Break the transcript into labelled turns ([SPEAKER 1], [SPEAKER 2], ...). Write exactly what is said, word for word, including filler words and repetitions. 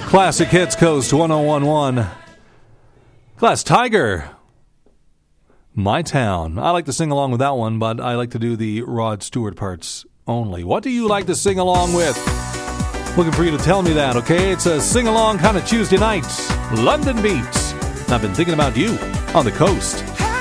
[SPEAKER 1] Classic Hits Coast one oh one point one. Glass Tiger. My Town. I like to sing along with that one, but I like to do the Rod Stewart parts only. What do you like to sing along with? Looking for you to tell me that, okay? It's a sing-along kind of Tuesday night. London Beats. I've been thinking about you on the coast.